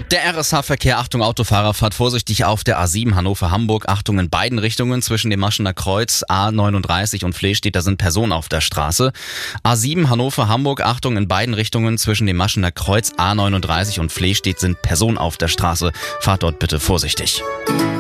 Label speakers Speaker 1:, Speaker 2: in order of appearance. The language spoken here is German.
Speaker 1: Der RSH-Verkehr, Achtung Autofahrer, fahrt vorsichtig auf der A7 Hannover-Hamburg. Achtung in beiden Richtungen zwischen dem Maschener Kreuz, A39 und Flehstedt, da sind Personen auf der Straße. A7 Hannover-Hamburg, Achtung in beiden Richtungen zwischen dem Maschener Kreuz, A39 und Flehstedt sind Personen auf der Straße. Fahrt dort bitte vorsichtig.